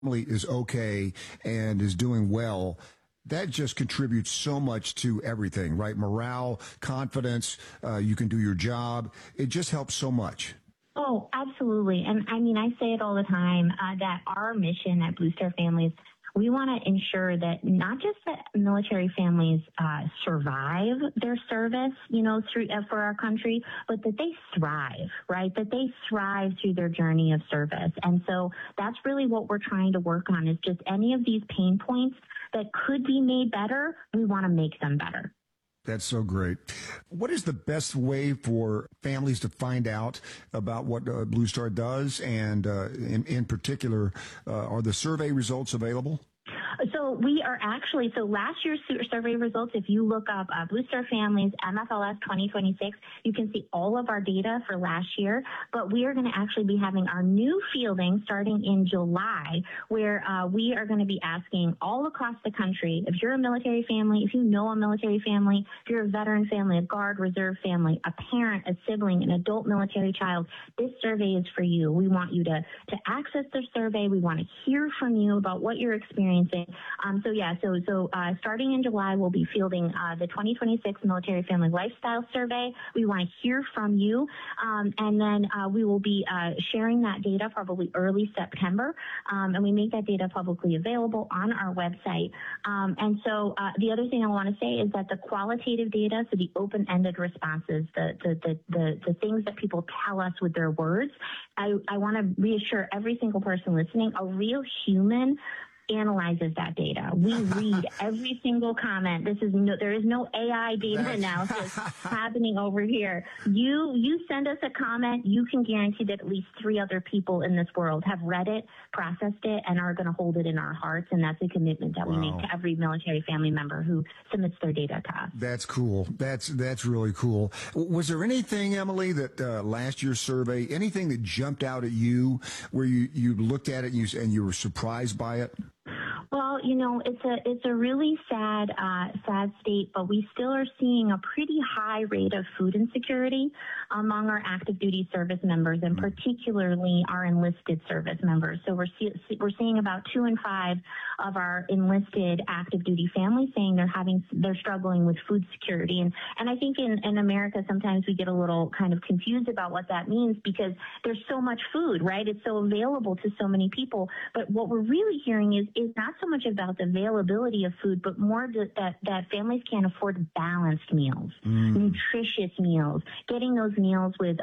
family is okay and is doing well, that just contributes so much to everything, right? Morale, confidence, you can do your job. It just helps so much. Oh, absolutely. And I mean, I say it all the time that our mission at Blue Star Families, we want to ensure that not just that military families survive their service, through for our country, but that they thrive, right? That they thrive through their journey of service. And so that's really what we're trying to work on, is just any of these pain points that could be made better, we want to make them better. That's so great. What is the best way for families to find out about what Blue Star does? And in particular, are the survey results available? So we are actually, last year's survey results, if you look up Blue Star Families MFLS 2026, you can see all of our data for last year. But we are going to actually be having our new fielding starting in July, where we are going to be asking all across the country, if you're a military family, if you know a military family, if you're a veteran family, a Guard Reserve family, a parent, a sibling, an adult military child, this survey is for you. We want you to access the survey. We want to hear from you about what you're experiencing. So starting in July, we'll be fielding the 2026 Military Family Lifestyle Survey. We want to hear from you, and then we will be sharing that data probably early September, and we make that data publicly available on our website. The other thing I want to say is that the qualitative data, so the open-ended responses, the things that people tell us with their words, I want to reassure every single person listening, a real human analyzes that data. We read every single comment. There is no AI data analysis happening over here. You send us a comment, you can guarantee that at least 3 other people in this world have read it, processed it, and are going to hold it in our hearts. And that's a commitment that we make to every military family member who submits their data to us. That's cool. That's really cool. Was there anything, Emily, that last year's survey, anything that jumped out at you where you looked at it and you were surprised by it? Well, it's a really sad state, but we still are seeing a pretty high rate of food insecurity among our active duty service members, and particularly our enlisted service members. So we're seeing about 2 in 5 of our enlisted active duty families saying they're struggling with food security. And I think in America, sometimes we get a little kind of confused about what that means, because there's so much food, right? It's so available to so many people. But what we're really hearing is not so much about the availability of food, but more that families can't afford balanced meals, nutritious meals, getting those meals with,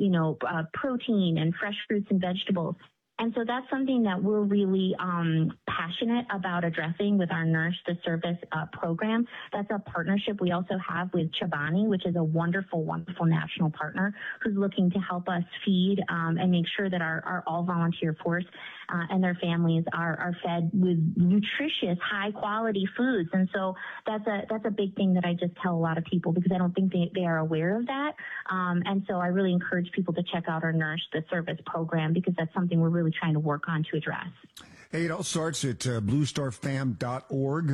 protein and fresh fruits and vegetables. And so that's something that we're really passionate about addressing with our Nourish the Service program. That's a partnership we also have with Chobani, which is a wonderful, wonderful national partner who's looking to help us feed and make sure that our all-volunteer force and their families are fed with nutritious, high-quality foods. And so that's a big thing that I just tell a lot of people, because I don't think they are aware of that. And so I really encourage people to check out our Nourish the Service program, because that's something we're really trying to work on to address. Hey, it all starts at bluestarfam.org,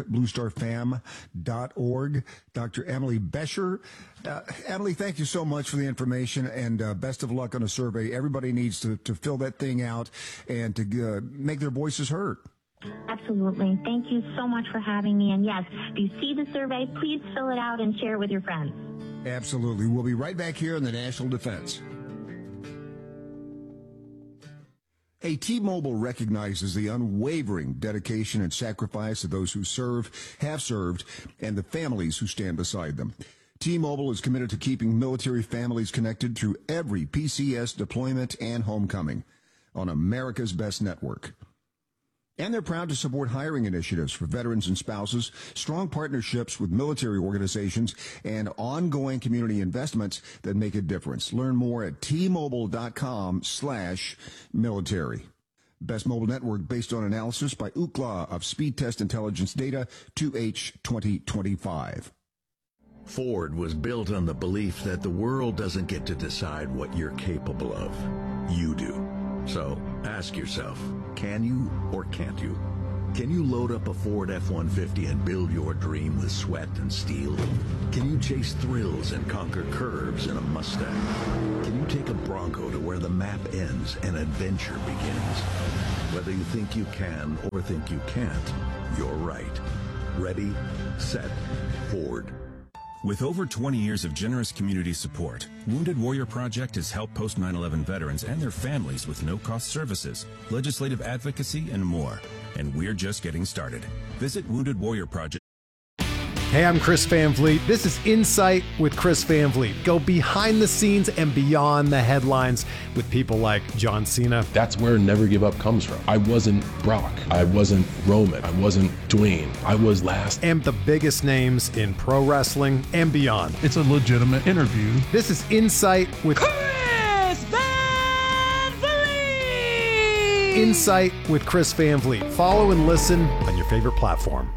bluestarfam.org. Dr. Emily Bescher. Emily, thank you so much for the information, and best of luck on the survey. Everybody needs to fill that thing out and to make their voices heard. Absolutely. Thank you so much for having me. And yes, if you see the survey, please fill it out and share it with your friends. Absolutely. We'll be right back here in the National Defense. T-Mobile recognizes the unwavering dedication and sacrifice of those who serve, have served, and the families who stand beside them. T-Mobile is committed to keeping military families connected through every PCS deployment and homecoming on America's best network. And they're proud to support hiring initiatives for veterans and spouses, strong partnerships with military organizations, and ongoing community investments that make a difference. Learn more at tmobile.com/military. Best mobile network based on analysis by Ookla of Speed Test Intelligence Data 2H 2025. Ford was built on the belief that the world doesn't get to decide what you're capable of. You do. So ask yourself, can you or can't you? Can you load up a Ford F-150 and build your dream with sweat and steel? Can you chase thrills and conquer curves in a Mustang? Can you take a Bronco to where the map ends and adventure begins? Whether you think you can or think you can't, you're right. Ready, set, Ford. With over 20 years of generous community support, Wounded Warrior Project has helped post 9/11 veterans and their families with no-cost services, legislative advocacy, and more. And we're just getting started. Visit Wounded Warrior Project. Hey, I'm Chris Van Vliet. This is Insight with Chris Van Vliet. Go behind the scenes and beyond the headlines with people like John Cena. That's where Never Give Up comes from. I wasn't Brock. I wasn't Roman. I wasn't Dwayne. I was last. And the biggest names in pro wrestling and beyond. It's a legitimate interview. This is Insight with Chris Van Vliet. Insight with Chris Van Vliet. Follow and listen on your favorite platform.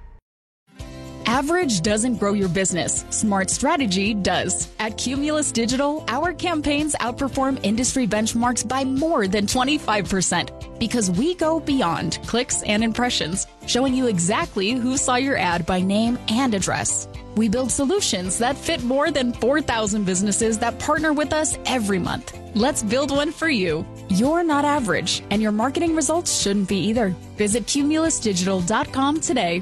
Average doesn't grow your business. Smart strategy does. At Cumulus Digital, our campaigns outperform industry benchmarks by more than 25% because we go beyond clicks and impressions, showing you exactly who saw your ad by name and address. We build solutions that fit more than 4,000 businesses that partner with us every month. Let's build one for you. You're not average, and your marketing results shouldn't be either. Visit cumulusdigital.com today.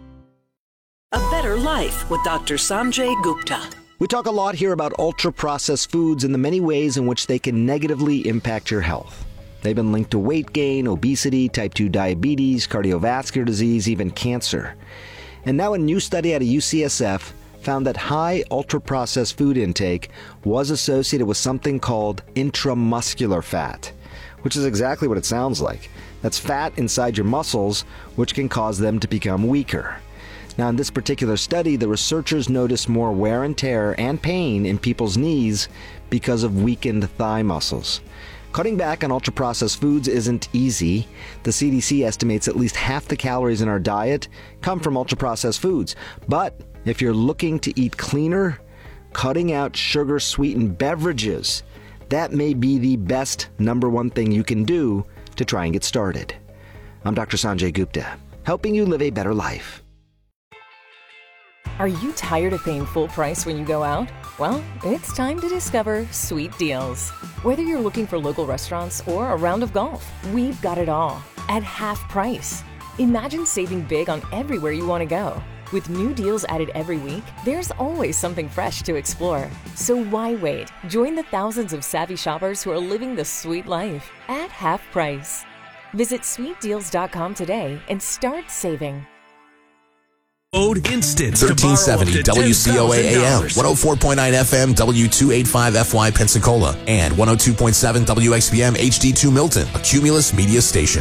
A Better Life with Dr. Sanjay Gupta. We talk a lot here about ultra-processed foods and the many ways in which they can negatively impact your health. They've been linked to weight gain, obesity, type 2 diabetes, cardiovascular disease, even cancer. And now a new study out of UCSF found that high ultra-processed food intake was associated with something called intramuscular fat, which is exactly what it sounds like. That's fat inside your muscles, which can cause them to become weaker. Now, in this particular study, the researchers noticed more wear and tear and pain in people's knees because of weakened thigh muscles. Cutting back on ultra-processed foods isn't easy. The CDC estimates at least half the calories in our diet come from ultra-processed foods. But if you're looking to eat cleaner, cutting out sugar-sweetened beverages, that may be the best number one thing you can do to try and get started. I'm Dr. Sanjay Gupta, helping you live a better life. Are you tired of paying full price when you go out? Well, it's time to discover Sweet Deals. Whether you're looking for local restaurants or a round of golf, we've got it all at half price. Imagine saving big on everywhere you want to go. With new deals added every week, there's always something fresh to explore. So why wait? Join the thousands of savvy shoppers who are living the sweet life at half price. Visit sweetdeals.com today and start saving. Code INSTANT 1370 WCOA AM, 104.9 FM W285FY Pensacola, and 102.7 WXBM HD2 Milton, a Cumulus media station.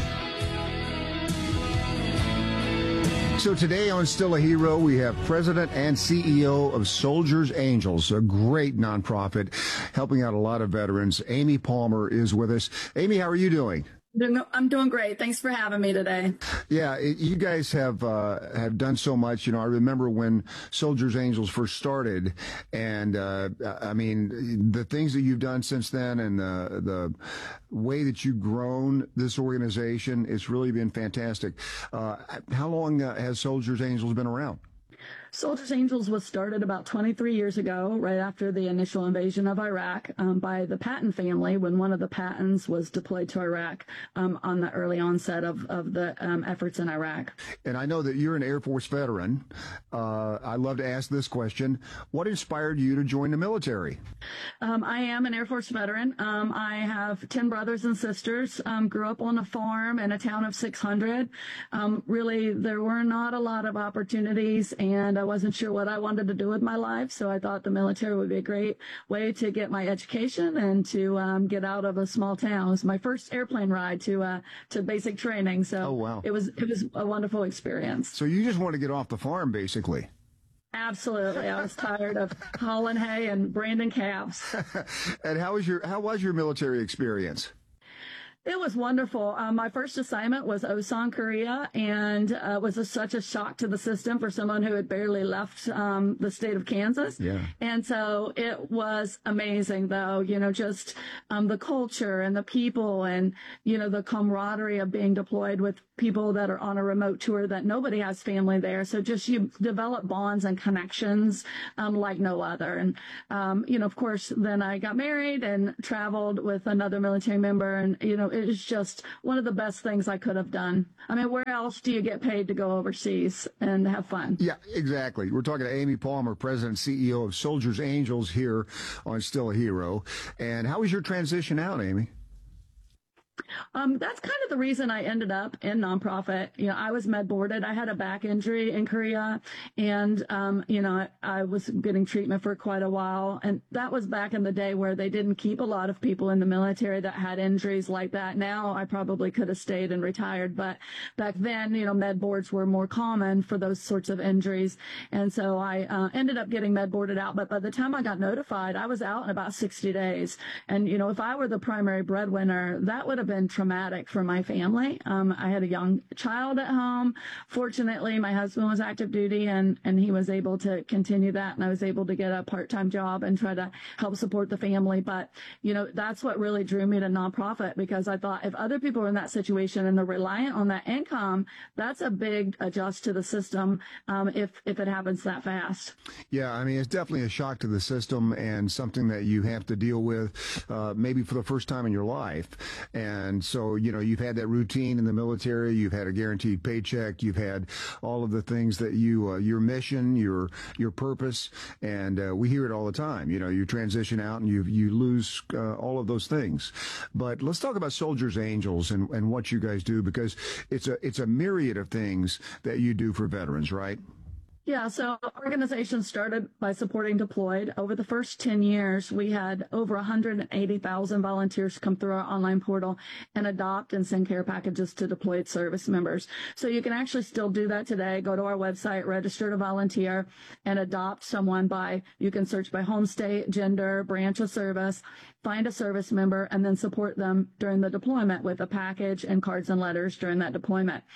So today on Still a Hero, we have President and CEO of Soldiers Angels, a great nonprofit helping out a lot of veterans. Amy Palmer is with us. Amy, how are you doing? I'm doing great. Thanks for having me today. Yeah, you guys have done so much. You know, I remember when Soldiers Angels first started, and I mean, the things that you've done since then, and the way that you've grown this organization, it's really been fantastic. How long has Soldiers Angels been around? Soldiers Angels was started about 23 years ago, right after the initial invasion of Iraq, by the Patton family when one of the Pattons was deployed to Iraq on the early onset of the efforts in Iraq. And I know that you're an Air Force veteran. I love to ask this question. What inspired you to join the military? I am an Air Force veteran. I have 10 brothers and sisters, grew up on a farm in a town of 600. Really, there were not a lot of opportunities, and I wasn't sure what I wanted to do with my life, so I thought the military would be a great way to get my education and to get out of a small town. It was my first airplane ride to basic training, so oh, wow. it was a wonderful experience. So you just want to get off the farm, basically. Absolutely. I was tired of hauling hay and branding calves. And how was your military experience? It was wonderful. My first assignment was Osan, Korea, and it was such a shock to the system for someone who had barely left the state of Kansas. Yeah. And so it was amazing, though, just the culture and the people and, the camaraderie of being deployed with people that are on a remote tour that nobody has family there. So just you develop bonds and connections like no other. And, of course, then I got married and traveled with another military member. And, it is just one of the best things I could have done. I mean, where else do you get paid to go overseas and have fun? Yeah, exactly. We're talking to Amy Palmer, President and CEO of Soldiers Angels here on Still a Hero. And how was your transition out, Amy? That's kind of the reason I ended up in nonprofit. I was med boarded. I had a back injury in Korea, and I was getting treatment for quite a while. And that was back in the day where they didn't keep a lot of people in the military that had injuries like that. Now I probably could have stayed and retired, but back then, med boards were more common for those sorts of injuries. And so I ended up getting med boarded out. But by the time I got notified, I was out in about 60 days. And if I were the primary breadwinner, that would have been traumatic for my family. I had a young child at home. Fortunately, my husband was active duty and he was able to continue that. And I was able to get a part-time job and try to help support the family. But, that's what really drew me to nonprofit, because I thought if other people are in that situation and they're reliant on that income, that's a big adjust to the system if it happens that fast. Yeah, I mean, it's definitely a shock to the system and something that you have to deal with maybe for the first time in your life. And so, you've had that routine in the military, you've had a guaranteed paycheck, you've had all of the things that your mission, your purpose, and we hear it all the time. You transition out and you lose all of those things. But let's talk about Soldiers Angels and what you guys do, because it's a myriad of things that you do for veterans, right? Yeah, so our organization started by supporting deployed. Over the first 10 years, we had over 180,000 volunteers come through our online portal and adopt and send care packages to deployed service members. So you can actually still do that today. Go to our website, register to volunteer, and adopt someone you can search by home state, gender, branch of service, find a service member, and then support them during the deployment with a package and cards and letters during that deployment.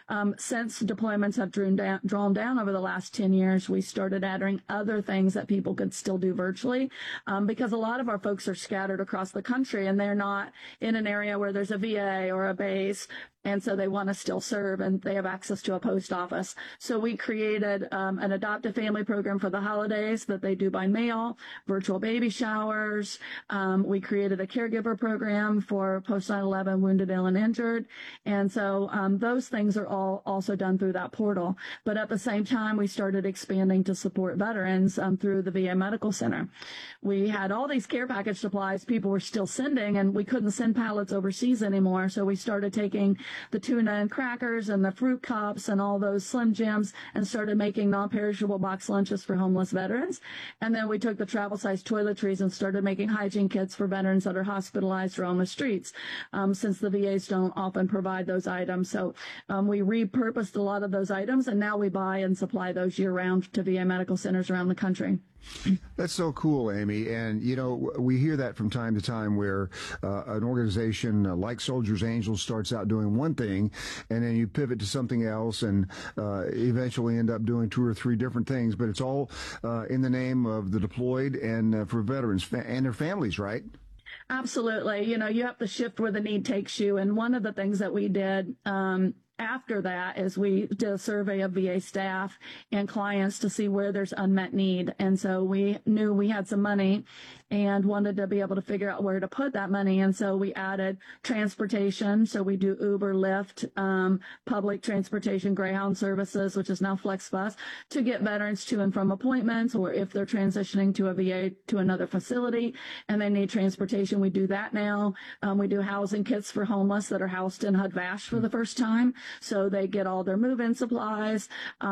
Since deployments have drawn down over the last 10 years, we started adding other things that people could still do virtually, because a lot of our folks are scattered across the country and they're not in an area where there's a VA or a base. And so they want to still serve, and they have access to a post office. So we created an adoptive family program for the holidays that they do by mail, virtual baby showers. We created a caregiver program for post 9/11 wounded, ill, and injured. And so those things are all also done through that portal. But at the same time, we started expanding to support veterans through the VA Medical Center. We had all these care package supplies people were still sending, and we couldn't send pallets overseas anymore. So we started taking the tuna and crackers and the fruit cups and all those Slim Jims and started making non-perishable box lunches for homeless veterans. And then we took the travel-sized toiletries and started making hygiene kits for veterans that are hospitalized or on the streets, since the VAs don't often provide those items. So we repurposed a lot of those items, and now we buy and supply those year-round to VA medical centers around the country. That's so cool, Amy. And, we hear that from time to time where an organization like Soldiers Angels starts out doing one thing, and then you pivot to something else and eventually end up doing 2 or 3 different things. But it's all in the name of the deployed and for veterans and their families, right? Absolutely. You have to shift where the need takes you. And one of the things that we did after that is we did a survey of VA staff and clients to see where there's unmet need. And so we knew we had some money and wanted to be able to figure out where to put that money. And so we added transportation. So we do Uber, Lyft, public transportation, Greyhound services, which is now FlexBus, to get veterans to and from appointments, or if they're transitioning to a VA to another facility and they need transportation, we do that now. We do housing kits for homeless that are housed in HUD-VASH for the first time. so they get all their move-in supplies.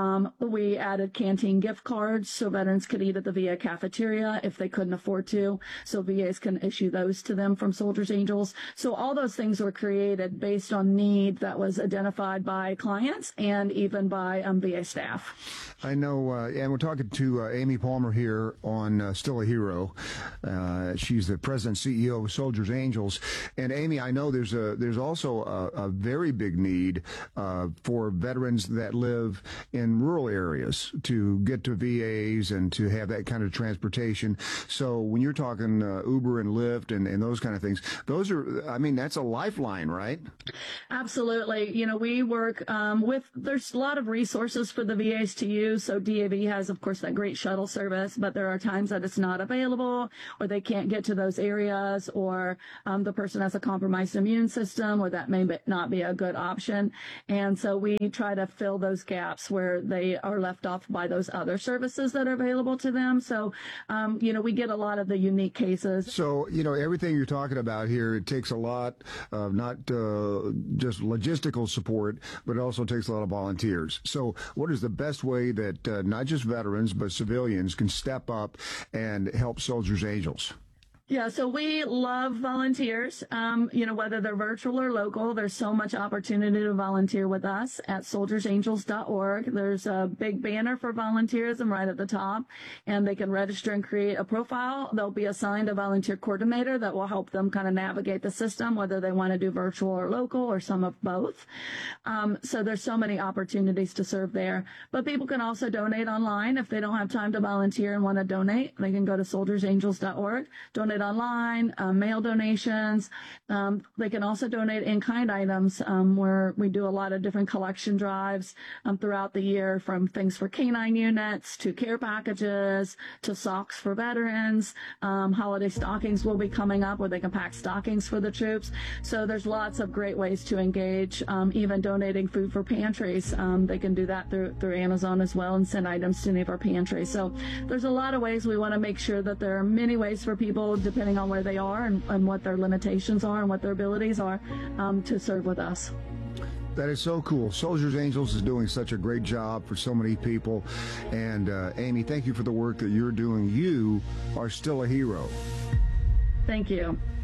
We added canteen gift cards so veterans could eat at the VA cafeteria if they couldn't afford to, so VAs can issue those to them from Soldiers Angels. So all those things were created based on need that was identified by clients and even by VA staff. I know, and we're talking to Amy Palmer here on Still a Hero. She's the president and CEO of Soldiers Angels. And Amy, I know there's also a very big need for veterans that live in rural areas to get to VAs and to have that kind of transportation. So when you're talking Uber and Lyft and those kind of things, those are, I mean, that's a lifeline, right? Absolutely. You know, we work there's a lot of resources for the VAs to use. So DAV has, of course, that great shuttle service, but there are times that it's not available or they can't get to those areas, or the person has a compromised immune system, or that may not be a good option. And so we try to fill those gaps where they are left off by those other services that are available to them. So, you know, we get a lot of the unique cases. So, you know, everything you're talking about here, it takes a lot of not just logistical support, but it also takes a lot of volunteers. So what is the best way that not just veterans, but civilians can step up and help Soldiers Angels? Yeah, so we love volunteers, you know, whether they're virtual or local. There's so much opportunity to volunteer with us at soldiersangels.org. There's a big banner for volunteerism right at the top, and they can register and create a profile. They'll be assigned a volunteer coordinator that will help them kind of navigate the system, whether they want to do virtual or local or some of both. So there's so many opportunities to serve there. But people can also donate online. If they don't have time to volunteer and want to donate, they can go to soldiersangels.org, donate online, mail donations. They can also donate in-kind items, where we do a lot of different collection drives throughout the year, from things for canine units to care packages to socks for veterans. Holiday stockings will be coming up where they can pack stockings for the troops. So there's lots of great ways to engage, even donating food for pantries. They can do that through Amazon as well and send items to any of our pantries. So there's a lot of ways. We want to make sure that there are many ways for people, depending on where they are and what their limitations are and what their abilities are, to serve with us. That is so cool. Soldiers Angels is doing such a great job for so many people. And Amy, thank you for the work that you're doing. You are still a hero. Thank you.